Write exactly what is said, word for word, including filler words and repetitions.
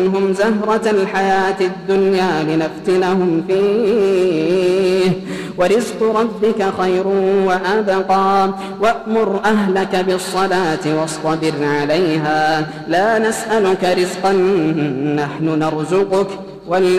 هم زهرة الحياة الدنيا لنفتنهم فيه ورزق ربك خير وأبقى وأمر أهلك بالصلاة واصطبر عليها لا نسألك رزقا نحن نرزقك